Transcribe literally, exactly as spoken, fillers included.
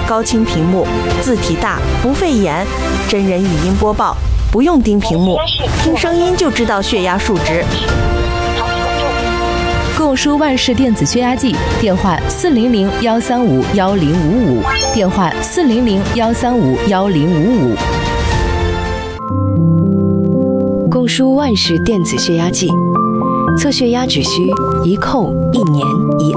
高清屏幕，字体大，不费眼，真人语音播报，不用盯屏幕，听声音就知道血压数值。 购书万事电子血压计，电话四零零幺三五幺零五五，电话四零零幺三五幺零五五。 购书万事电子血压计，测血压只需一扣一年一。